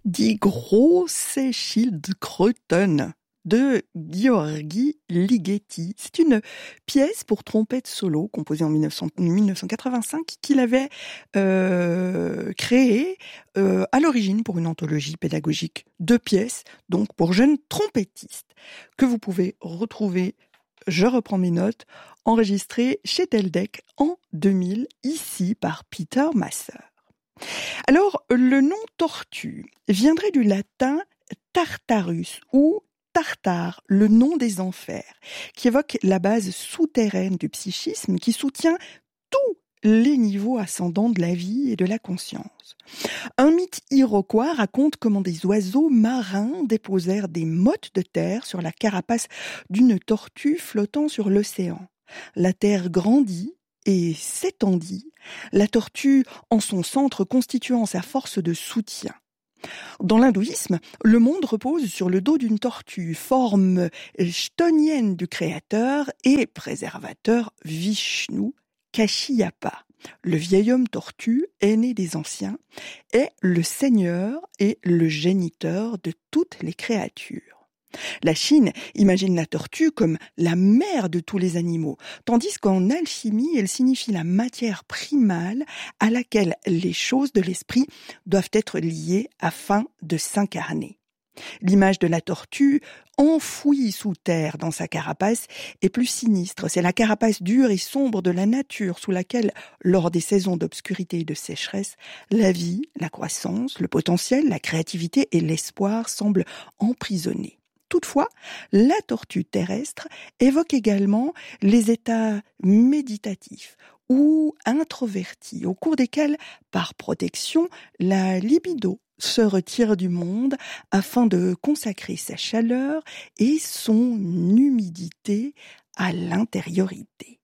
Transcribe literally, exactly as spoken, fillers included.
Die große Schildkröten de Gheorghi Ligeti. C'est une pièce pour trompette solo composée en mille neuf cent quatre-vingt-cinq qu'il avait euh, créée euh, à l'origine pour une anthologie pédagogique de pièces, donc pour jeunes trompettistes, que vous pouvez retrouver, je reprends mes notes, enregistrée chez Teldec en deux mille, ici par Peter Masser. Alors, le nom tortue viendrait du latin Tartarus ou Tartare, le nom des enfers, qui évoque la base souterraine du psychisme qui soutient tous les niveaux ascendants de la vie et de la conscience. Un mythe iroquois raconte comment des oiseaux marins déposèrent des mottes de terre sur la carapace d'une tortue flottant sur l'océan. La terre grandit et s'étendit, la tortue en son centre constituant sa force de soutien. Dans l'hindouisme, le monde repose sur le dos d'une tortue, forme chtonienne du créateur et préservateur Vishnu, Kashiyapa. Le vieil homme tortue, aîné des anciens, est le seigneur et le géniteur de toutes les créatures. La Chine imagine la tortue comme la mère de tous les animaux, tandis qu'en alchimie, elle signifie la matière primale à laquelle les choses de l'esprit doivent être liées afin de s'incarner. L'image de la tortue, enfouie sous terre dans sa carapace, est plus sinistre. C'est la carapace dure et sombre de la nature sous laquelle, lors des saisons d'obscurité et de sécheresse, la vie, la croissance, le potentiel, la créativité et l'espoir semblent emprisonnés. Toutefois, la tortue terrestre évoque également les états méditatifs ou introvertis, au cours desquels, par protection, la libido se retire du monde afin de consacrer sa chaleur et son humidité à l'intériorité.